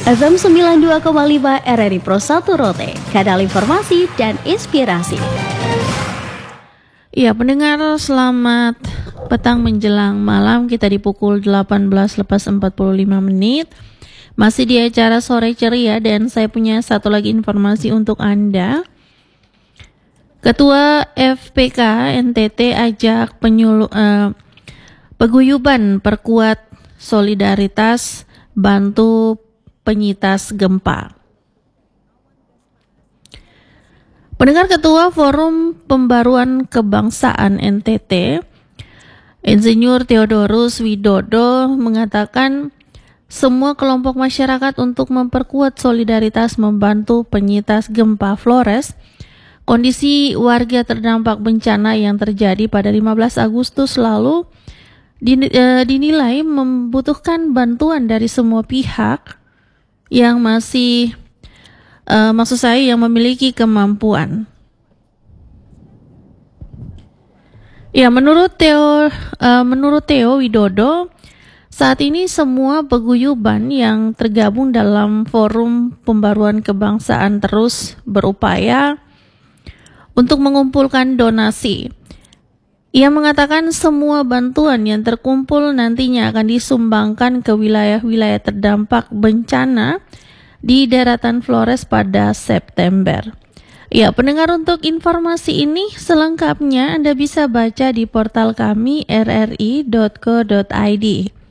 FM 92,5 RRI Pro 1 Rote, kanal informasi dan inspirasi. Ya, pendengar, selamat petang menjelang malam. Kita di pukul 18:45. Masih di acara Sore Ceria dan saya punya satu lagi informasi untuk Anda. Ketua FPK NTT ajak paguyuban perkuat solidaritas bantu penyintas gempa. Pendengar, Ketua Forum Pembaruan Kebangsaan NTT, Insinyur Theodorus Widodo mengatakan semua kelompok masyarakat untuk memperkuat solidaritas membantu penyintas gempa Flores. Kondisi warga terdampak bencana yang terjadi pada 15 Agustus lalu dinilai membutuhkan bantuan dari semua pihak yang yang memiliki kemampuan. Ya, menurut Theo Widodo, saat ini semua paguyuban yang tergabung dalam Forum Pembaruan Kebangsaan terus berupaya untuk mengumpulkan donasi. Ia mengatakan semua bantuan yang terkumpul nantinya akan disumbangkan ke wilayah-wilayah terdampak bencana di daratan Flores pada September. Ya, pendengar, untuk informasi ini selengkapnya Anda bisa baca di portal kami rri.co.id.